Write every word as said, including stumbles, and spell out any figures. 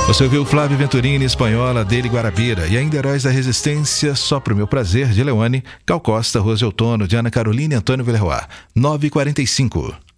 Você ouviu Flávio Venturini, Espanhola, dele Guarabira, e ainda Heróis da Resistência, Só Pro Meu Prazer, de Leone, Gal Costa, Rose Outono, de Ana Carolina e Antônio Villerroy. nove e quarenta e cinco.